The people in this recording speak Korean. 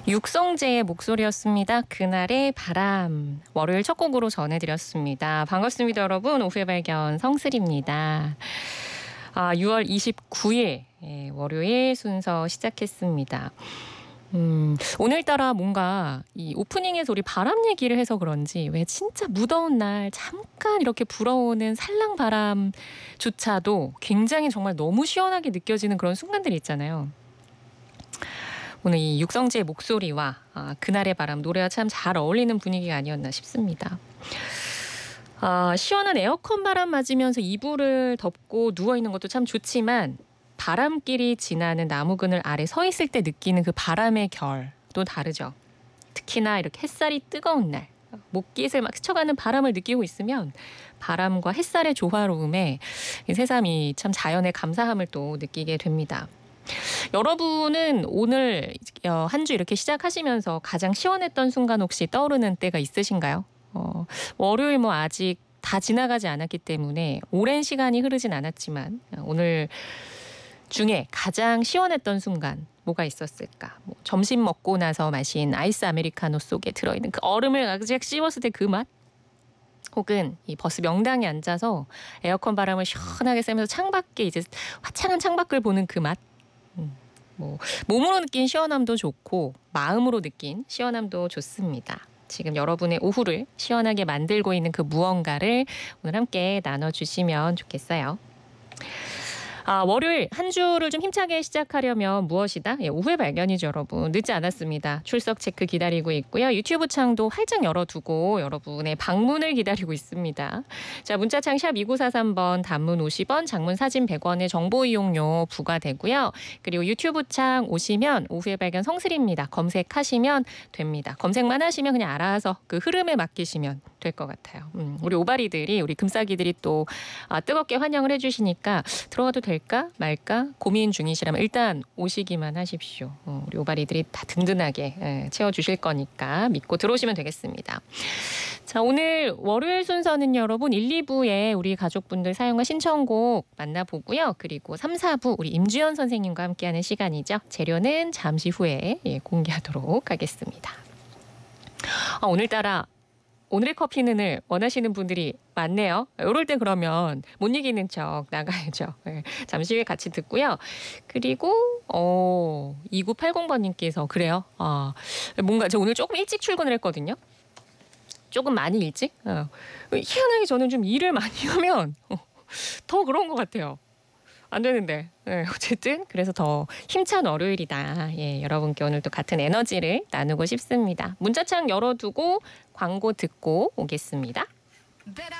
육성재의 목소리였습니다. 그날의 바람. 월요일 첫 곡으로 전해드렸습니다. 반갑습니다, 여러분. 오후의 발견 성슬입니다. 6월 29일 월요일 순서 시작했습니다. 오늘따라 뭔가 이 오프닝에서 우리 바람 얘기를 해서 그런지 왜 진짜 무더운 날 잠깐 이렇게 불어오는 살랑 바람조차도 굉장히 정말 너무 시원하게 느껴지는 그런 순간들이 있잖아요. 오늘 이 육성재의 목소리와 그날의 바람 노래와 참 잘 어울리는 분위기가 아니었나 싶습니다. 시원한 에어컨 바람 맞으면서 이불을 덮고 누워있는 것도 참 좋지만 바람길이 지나는 나무 그늘 아래 서 있을 때 느끼는 그 바람의 결도 다르죠. 특히나 이렇게 햇살이 뜨거운 날 목깃을 막 스쳐가는 바람을 느끼고 있으면 바람과 햇살의 조화로움에 새삼이 참 자연의 감사함을 또 느끼게 됩니다. 여러분은 오늘 한 주 이렇게 시작하시면서 가장 시원했던 순간 혹시 떠오르는 때가 있으신가요? 월요일 아직 다 지나가지 않았기 때문에 오랜 시간이 흐르진 않았지만 오늘 중에 가장 시원했던 순간 뭐가 있었을까? 점심 먹고 나서 마신 아이스 아메리카노 속에 들어있는 그 얼음을 가득 씹었을 때 그 맛? 혹은 이 버스 명당에 앉아서 에어컨 바람을 시원하게 쐬면서 창밖에 이제 화창한 창밖을 보는 그 맛? 몸으로 느낀 시원함도 좋고 마음으로 느낀 시원함도 좋습니다. 지금 여러분의 오후를 시원하게 만들고 있는 그 무언가를 오늘 함께 나눠주시면 좋겠어요. 월요일 한 주를 좀 힘차게 시작하려면 무엇이다? 오후의 발견이죠, 여러분. 늦지 않았습니다. 출석 체크 기다리고 있고요. 유튜브 창도 활짝 열어두고 여러분의 방문을 기다리고 있습니다. 자, 문자창 샵 2943번, 단문 50원, 장문 사진 100원의 정보 이용료 부과되고요. 그리고 유튜브 창 오시면 오후의 발견 성슬입니다. 검색하시면 됩니다. 검색만 하시면 그냥 알아서 그 흐름에 맡기시면 될 것 같아요. 우리 오바리들이, 우리 금싸기들이 또 뜨겁게 환영을 해주시니까 들어가도 될까 말까 고민 중이시라면 일단 오시기만 하십시오. 우리 오바리들이 다 든든하게 채워주실 거니까 믿고 들어오시면 되겠습니다. 자, 오늘 월요일 순서는 여러분 1, 2부에 우리 가족분들 사연과 신청곡 만나보고요. 그리고 3, 4부 우리 임주연 선생님과 함께하는 시간이죠. 재료는 잠시 후에 공개하도록 하겠습니다. 오늘따라 오늘의 커피는을 원하시는 분들이 많네요. 이럴 때 그러면 못 이기는 척 나가야죠. 잠시 후에 같이 듣고요. 그리고 2980번님께서 그래요. 뭔가 저 오늘 조금 일찍 출근을 했거든요. 조금 많이 일찍. 희한하게 저는 좀 일을 많이 하면 더 그런 것 같아요. 안 되는데. 어쨌든 그래서 더 힘찬 월요일이다. 여러분께 오늘 또 같은 에너지를 나누고 싶습니다. 문자창 열어두고 광고 듣고 오겠습니다.